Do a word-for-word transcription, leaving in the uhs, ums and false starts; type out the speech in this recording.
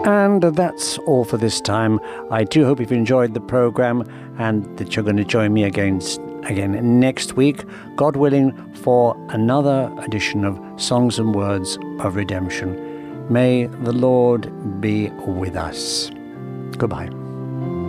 And that's all for this time. I do hope you've enjoyed the program and that you're going to join me again, again next week, God willing, for another edition of Songs and Words of Redemption. May the Lord be with us. Goodbye.